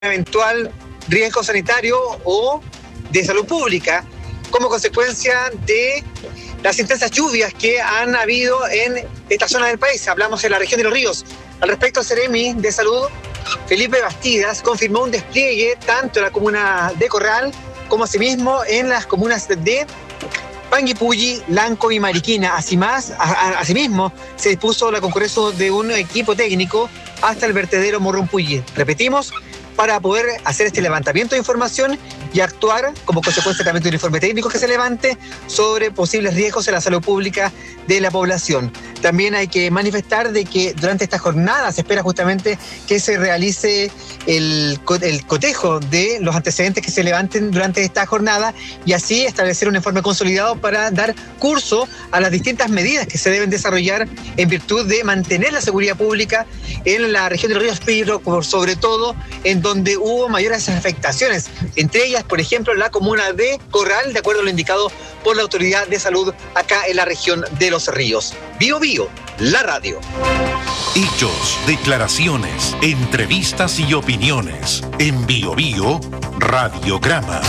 eventual riesgo sanitario o de salud pública como consecuencia de las intensas lluvias que han habido en esta zona del país. Hablamos en la región de Los Ríos. Al respecto, el Seremi de Salud, Felipe Bastidas, confirmó un despliegue tanto en la comuna de Corral como asimismo en las comunas de Panguipulli, Lanco y Mariquina. Asimismo, se dispuso la concurrencia de un equipo técnico hasta el vertedero Morrompulli. Repetimos, para poder hacer este levantamiento de información y actuar como consecuencia también de un informe técnico que se levante sobre posibles riesgos en la salud pública de la población. También hay que manifestar de que durante esta jornada se espera justamente que se realice el cotejo de los antecedentes que se levanten durante esta jornada y así establecer un informe consolidado para dar curso a las distintas medidas que se deben desarrollar en virtud de mantener la seguridad pública en la región de Los Ríos, pero por sobre todo en donde hubo mayores afectaciones, entre ellas, por ejemplo, la comuna de Corral, de acuerdo a lo indicado por la Autoridad de Salud acá en la región de Los Ríos. Bio Bio, la radio. Hechos, declaraciones, entrevistas y opiniones. En Bio Bio, Radiograma.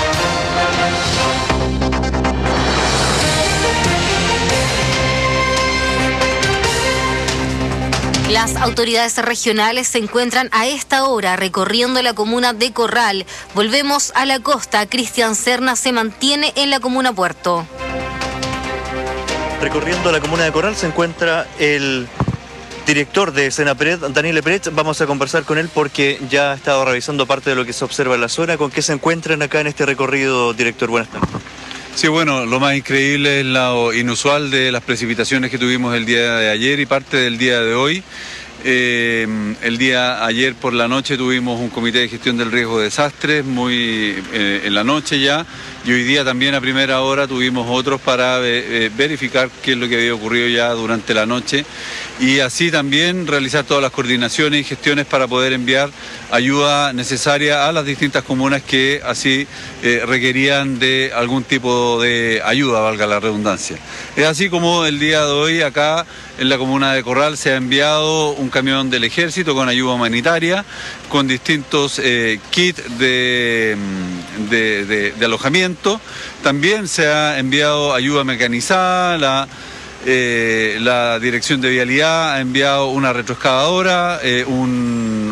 Las autoridades regionales se encuentran a esta hora recorriendo la comuna de Corral. Volvemos a la costa. Cristian Serna se mantiene en la comuna Puerto. Recorriendo la comuna de Corral se encuentra el director de Senapred, Daniel Pérez. Vamos a conversar con él porque ya ha estado revisando parte de lo que se observa en la zona. ¿Con qué se encuentran acá en este recorrido, director? Buenas tardes. Sí, bueno, lo más increíble es lo inusual de las precipitaciones que tuvimos el día de ayer y parte del día de hoy. El día ayer por la noche tuvimos un comité de gestión del riesgo de desastres en la noche ya, y hoy día también a primera hora tuvimos otros para verificar qué es lo que había ocurrido ya durante la noche y así también realizar todas las coordinaciones y gestiones para poder enviar ayuda necesaria a las distintas comunas que así requerían de algún tipo de ayuda, valga la redundancia. Es así como el día de hoy acá en la comuna de Corral se ha enviado un camión del ejército con ayuda humanitaria, con distintos kits de alojamiento. También se ha enviado ayuda mecanizada, la Dirección de Vialidad ha enviado una retroexcavadora, un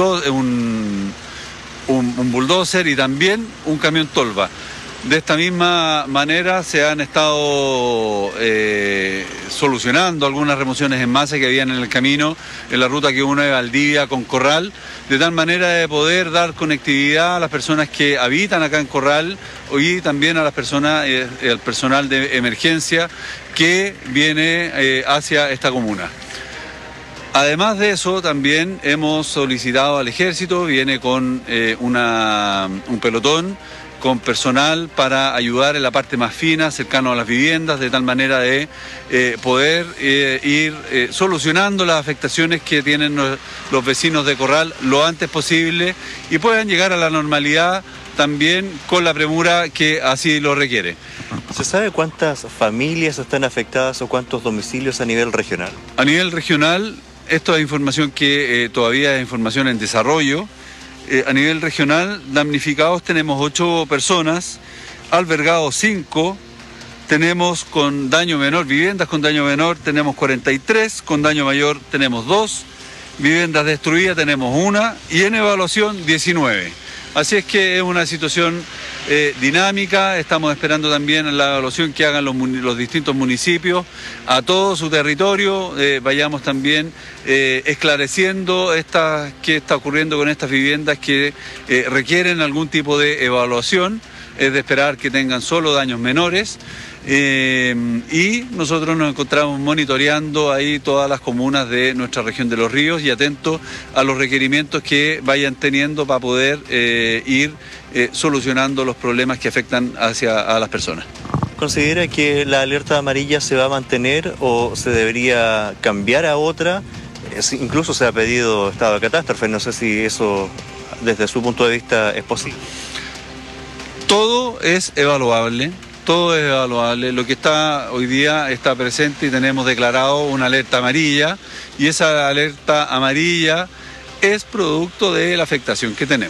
bulldozer y también un camión tolva. De esta misma manera se han estado solucionando algunas remociones en masa que habían en el camino, en la ruta que une Valdivia con Corral, de tal manera de poder dar conectividad a las personas que habitan acá en Corral y también a las personas, al personal de emergencia que viene hacia esta comuna. Además de eso, también hemos solicitado al ejército, viene con un pelotón con personal para ayudar en la parte más fina, cercano a las viviendas, de tal manera de poder ir solucionando las afectaciones que tienen los vecinos de Corral lo antes posible y puedan llegar a la normalidad también con la premura que así lo requiere. ¿Se sabe cuántas familias están afectadas o cuántos domicilios a nivel regional? A nivel regional, esto es información que todavía es información en desarrollo. A nivel regional, damnificados tenemos 8 personas, albergados 5, tenemos con daño menor, viviendas con daño menor tenemos 43, con daño mayor tenemos 2, viviendas destruidas tenemos 1 y en evaluación 19. Así es que es una situación dinámica, estamos esperando también la evaluación que hagan los distintos municipios a todo su territorio, vayamos también esclareciendo qué está ocurriendo con estas viviendas que requieren algún tipo de evaluación, es de esperar que tengan solo daños menores. Y nosotros nos encontramos monitoreando ahí todas las comunas de nuestra región de Los Ríos y atentos a los requerimientos que vayan teniendo para poder ir solucionando los problemas que afectan a las personas. ¿Considera que la alerta amarilla se va a mantener o se debería cambiar a otra? Incluso se ha pedido estado de catástrofe, no sé si eso desde su punto de vista es posible. Todo es evaluable. Todo es evaluable. Lo que está hoy día está presente y tenemos declarado una alerta amarilla y esa alerta amarilla es producto de la afectación que tenemos.